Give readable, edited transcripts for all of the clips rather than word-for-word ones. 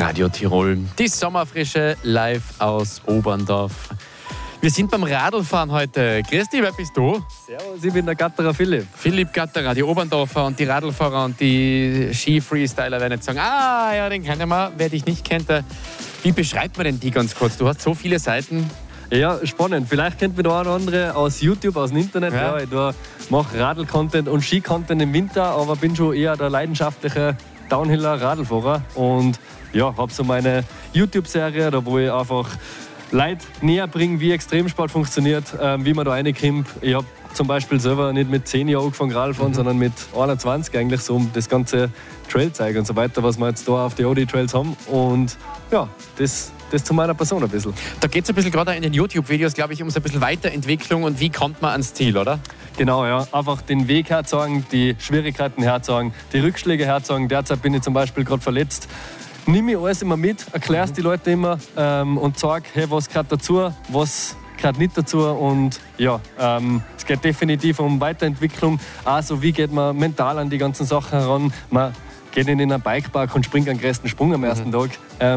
Radio Tirol, die Sommerfrische live aus Oberndorf. Wir sind beim Radlfahren heute. Grüß dich, wer bist du? Servus, ich bin der Gatterer Philipp. Philipp Gatterer, die Oberndorfer und die Radlfahrer und die Ski-Freestyler werden jetzt sagen, ja, den kennen wir, wer dich nicht kennt. Wie beschreibt man denn die ganz kurz? Du hast so viele Seiten. Ja, spannend. Vielleicht kennt man der eine oder andere aus YouTube, aus dem Internet. Ja. Ich mache Radl-Content und Ski-Content im Winter, aber bin schon eher der leidenschaftliche Downhiller, Radlfahrer. Und ja, habe so meine YouTube-Serie, da wo ich einfach Leute näher bringe, wie Extremsport funktioniert, wie man da reinkommt. Ich habe zum Beispiel selber nicht mit 10 Jahren angefangen Radfahren, sondern mit 21 eigentlich, so um das ganze Trailzeug und so weiter, was wir jetzt da auf die OD-Trails haben. Und ja, das zu meiner Person ein bisschen. Da geht es ein bisschen gerade in den YouTube-Videos, glaube ich, um so ein bisschen Weiterentwicklung und wie kommt man ans Ziel, oder? Genau, ja. Einfach den Weg herzeigen, die Schwierigkeiten herzeigen, die Rückschläge herzeigen. Derzeit bin ich zum Beispiel gerade verletzt. Nimm mir alles immer mit, erklär es die Leute immer und sag, hey, was gehört dazu, was gehört nicht dazu. Und ja, es geht definitiv um Weiterentwicklung. Also wie geht man mental an die ganzen Sachen heran. Man geht in einen Bikepark und springt einen größten Sprung am ersten Tag.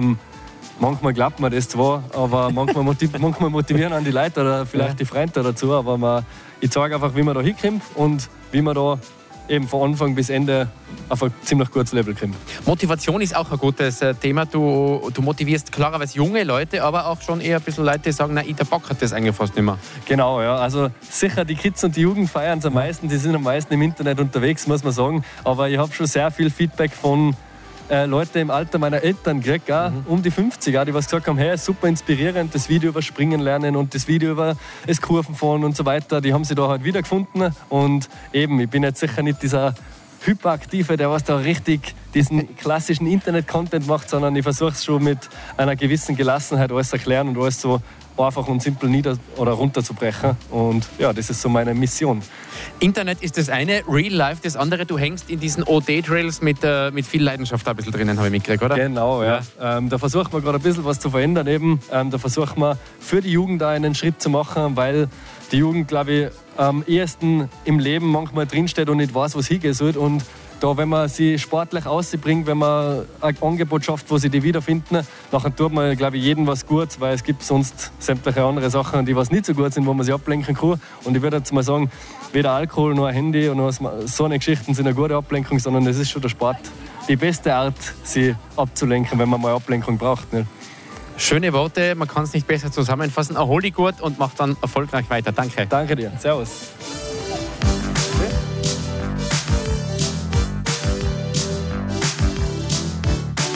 Manchmal glaubt man das zwar, aber manchmal motivieren an die Leute oder vielleicht die Freunde dazu. Aber ich zeige einfach, wie man da hinkommt und wie man da eben von Anfang bis Ende auf ein ziemlich gutes Level kommt. Motivation ist auch ein gutes Thema. Du motivierst klarerweise junge Leute, aber auch schon eher ein bisschen Leute, die sagen, nein, der Bock hat das eigentlich fast nicht mehr. Genau, ja. Also sicher, die Kids und die Jugend feiern es am meisten. Die sind am meisten im Internet unterwegs, muss man sagen. Aber ich habe schon sehr viel Feedback von Leute im Alter meiner Eltern gekriegt, um die 50, die was gesagt haben, hey, super inspirierend, das Video über Springen lernen und das Video über das Kurvenfahren und so weiter, die haben sie da halt wiedergefunden. Und eben, ich bin jetzt sicher nicht dieser Hyperaktive, der was da richtig diesen klassischen Internet-Content macht, sondern ich versuche es schon mit einer gewissen Gelassenheit alles erklären und alles so einfach und simpel runterzubrechen. Und ja, das ist so meine Mission. Internet ist das eine, Real Life das andere. Du hängst in diesen OD-Trails mit viel Leidenschaft ein bisschen drinnen, habe ich mitgekriegt, oder? Genau, ja. Da versucht man gerade ein bisschen was zu verändern. Eben. Da versucht man für die Jugend da einen Schritt zu machen, weil die Jugend, glaube ich, am ehesten im Leben manchmal drinsteht und nicht weiß, was hingehen soll. Und da, wenn man sie sportlich ausbringt, wenn man ein Angebot schafft, wo sie die wiederfinden, dann tut man, glaube ich, jedem was Gutes, weil es gibt sonst sämtliche andere Sachen, die was nicht so gut sind, wo man sich ablenken kann. Und ich würde jetzt mal sagen, weder Alkohol noch ein Handy und so eine Geschichten sind eine gute Ablenkung, sondern es ist schon der Sport die beste Art, sie abzulenken, wenn man mal Ablenkung braucht. Ne? Schöne Worte, man kann es nicht besser zusammenfassen. Erhol dich gut und mach dann erfolgreich weiter. Danke. Danke dir. Servus.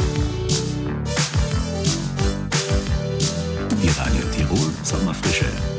Die Radio Tirol Sommerfrische.